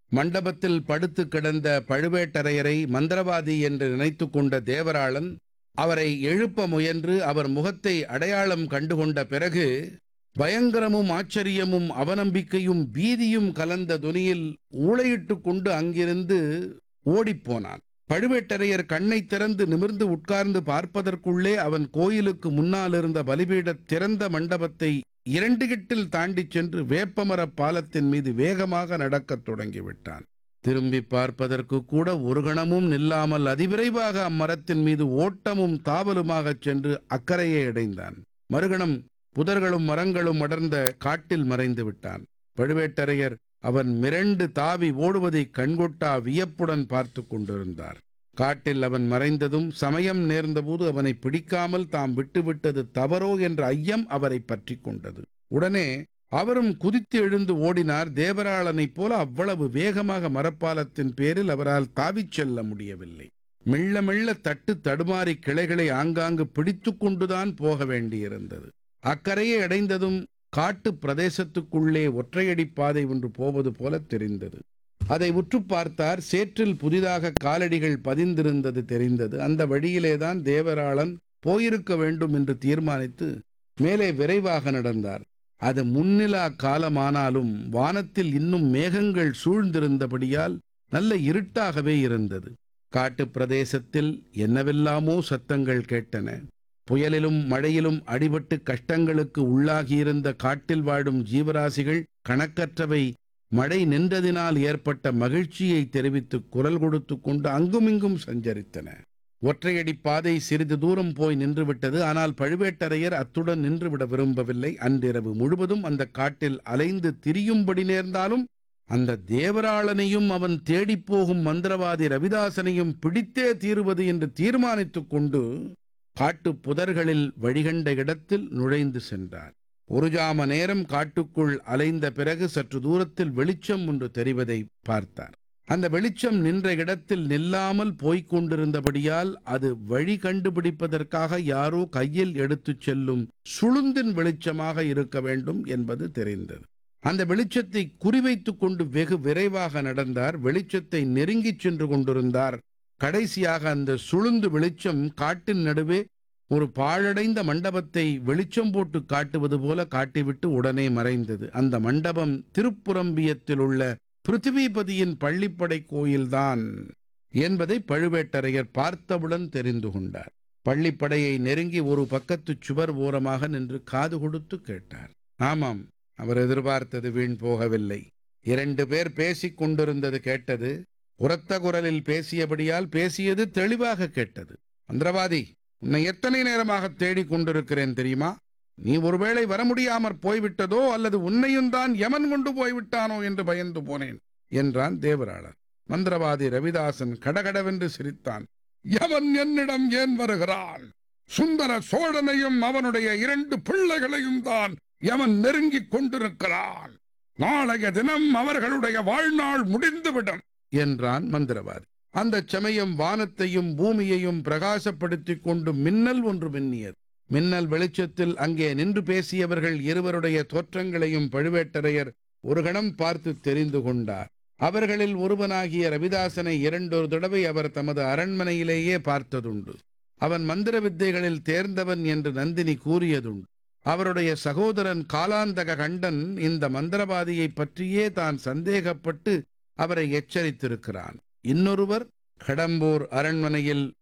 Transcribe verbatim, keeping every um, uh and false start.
மண்டபத்தில் படுத்து கிடந்த பழுவேட்டரையரை மந்திரவாதி என்று நினைத்து கொண்ட தேவராளன் அவரை எழுப்ப முயன்று அவர் முகத்தை அடையாளம் கண்டுகொண்ட பிறகு பயங்கரமும் ஆச்சரியமும் அவநம்பிக்கையும் பீதியும் கலந்த தொனியில் ஊளையிட்டுக் கொண்டு அங்கிருந்து ஓடிப்போனான். பழுவேட்டரையர் கண்ணை திறந்து நிமிர்ந்து உட்கார்ந்து பார்ப்பதற்குள்ளே அவன் கோயிலுக்கு முன்னால் இருந்த பலிபீட திறந்த மண்டபத்தை இரண்டு கிட்டில் தாண்டிச் சென்று வேப்பமரப் பாலத்தின் மீது வேகமாக நடக்கத் தொடங்கிவிட்டான். திரும்பி பார்ப்பதற்கு கூட ஒரு கணமும் நில்லாமல் அதிவிரைவாக அம்மரத்தின் மீது ஓட்டமும் தாவலுமாகச் சென்று அக்கறையை அடைந்தான். மறுகணம் புதர்களும் மரங்களும் அடர்ந்த காட்டில் மறைந்து விட்டான். பழுவேட்டரையர் அவன் மிரண்டு தாவி ஓடுவதை கண்கொட்டா வியப்புடன் பார்த்து கொண்டிருந்தார். காட்டில் அவன் மறைந்ததும் சமயம் நேர்ந்தபோது அவனை பிடிக்காமல் தாம் விட்டுவிட்டது தவறோ என்ற ஐயம் அவரை பற்றி கொண்டது. உடனே அவரும் குதித்து எழுந்து ஓடினார். தேவராளனைப் போல அவ்வளவு வேகமாக மரப்பாலத்தின் பேரில் அவரால் தாவிச் செல்ல முடியவில்லை. மெல்ல மெல்ல தட்டு தடுமாறி கிளைகளை ஆங்காங்கு பிடித்து கொண்டுதான் போக வேண்டியிருந்தது. அக்கறையை அடைந்ததும் காட்டு பிரதேசத்துக்குள்ளே ஒற்றையடி பாதை ஒன்று போவது போல தெரிந்தது. அதை உற்று பார்த்தார். சேற்றில் புதிதாக காலடிகள் பதிந்திருந்தது தெரிந்தது. அந்த வழியிலேதான் தேவராளன் போயிருக்க வேண்டும் என்று தீர்மானித்து மேலே விரைவாக நடந்தார். அது முன்னிலா காலமானாலும் வானத்தில் இன்னும் மேகங்கள் சூழ்ந்திருந்தபடியால் நல்ல இருட்டாகவே இருந்தது. காட்டு பிரதேசத்தில் என்னவெல்லாமோ சத்தங்கள் கேட்டன. புயலிலும் மழையிலும் அடிபட்டு கஷ்டங்களுக்கு உள்ளாகியிருந்த காட்டில் வாழும் ஜீவராசிகள் கணக்கற்றவை மழை நின்றதினால் ஏற்பட்ட மகிழ்ச்சியை தெரிவித்து குரல் கொடுத்து கொண்டு அங்குமிங்கும் சஞ்சரித்தன. ஒற்றையடி பாதை சிறிது தூரம் போய் நின்றுவிட்டது. ஆனால் பழுவேட்டரையர் அத்துடன் நின்றுவிட விரும்பவில்லை. அன்றிரவு முழுவதும் அந்த காட்டில் அலைந்து திரியும்படி நேர்ந்தாலும் அந்த தேவராளனையும் அவன் தேடிப்போகும் மந்திரவாதி ரவிதாசனையும் பிடித்தே தீருவது என்று தீர்மானித்துக் கொண்டு காட்டு புதர்களில் வழிகண்ட இடத்தில் நுழைந்து சென்றார். ஒரு ஜாம நேரம் காட்டுக்குள் அலைந்த பிறகு சற்று தூரத்தில் வெளிச்சம் ஒன்று தெரிவதை பார்த்தார். அந்த வெளிச்சம் நின்ற இடத்தில் நில்லாமல் போய்க் கொண்டிருந்தபடியால் அது வழி கண்டுபிடிப்பதற்காக யாரோ கையில் எடுத்துச் செல்லும் சுளுந்தின் வெளிச்சமாக இருக்க வேண்டும் என்பது தெரிந்தது. அந்த வெளிச்சத்தை குறிவைத்துக் கொண்டு வெகு விரைவாக நடந்தார். வெளிச்சத்தை நெருங்கிச் சென்று கொண்டிருந்தார். கடைசியாக அந்த சுளுந்து வெளிச்சம் காட்டின் நடுவே ஒரு பாழடைந்த மண்டபத்தை வெளிச்சம் போட்டு காட்டுவது போல காட்டிவிட்டு உடனே மறைந்தது. அந்த மண்டபம் திருப்புரம்பியத்தில் உள்ள பிருத்திவிபதியின் பள்ளிப்படை கோயில்தான் என்பதை பழுவேட்டரையர் பார்த்தவுடன் தெரிந்து கொண்டார். பள்ளிப்படையை நெருங்கி ஒரு பக்கத்து சுவர் ஓரமாக நின்று காது கொடுத்து கேட்டார். ஆமாம், அவர் எதிர்பார்த்தது வீண் போகவில்லை. இரண்டு பேர் பேசிக் கொண்டிருந்தது கேட்டது. உரத்த குரலில் பேசியபடியால் பேசியது தெளிவாக கேட்டது. மந்திரவாதி, உன்னை எத்தனை நேரமாக தேடிக் கொண்டிருக்கிறேன் தெரியுமா? நீ ஒருவேளை வர முடியாமற் போய்விட்டதோ அல்லது உன்னையும் தான் யமன் கொண்டு போய்விட்டானோ என்று பயந்து போனேன் என்றான் தேவராளன். மந்திரவாதி ரவிதாசன் கடகடவென்று சிரித்தான். யமன் என்னிடம் ஏன் வருகிறான்? சுந்தர சோழனையும் அவனுடைய இரண்டு பிள்ளைகளையும் தான் யமன் நெருங்கிக் கொண்டிருக்கிறான். நாளைய தினம் அவர்களுடைய வாழ்நாள் முடிந்துவிடும் என்றான் மந்திரவாதி. அந்த சமயம் வானத்தையும் பூமியையும் பிரகாசப்படுத்திக் கொண்டு மின்னல் ஒன்று மின்னியது. மின்னல் வெளிச்சத்தில் அங்கே நின்று பேசியவர்கள் இருவருடைய தோற்றங்களையும் பழுவேட்டரையர் ஒரு கணம் பார்த்து தெரிந்து கொண்டார். அவர்களில் ஒருவனாகிய ரவிதாசனை இரண்டொரு தடவை அவர் தமது அரண்மனையிலேயே பார்த்ததுண்டு. அவன் மந்திர வித்தைகளில் தேர்ந்தவன் என்று நந்தினி கூறியதுண்டு. அவருடைய சகோதரன் காலாந்தக கண்டன் இந்த மந்திரவாதியை பற்றியே தான் சந்தேகப்பட்டு அவரை எச்சரித்திருக்கிறான். இன்னொருவர் கடம்பூர் அரண்மனையில்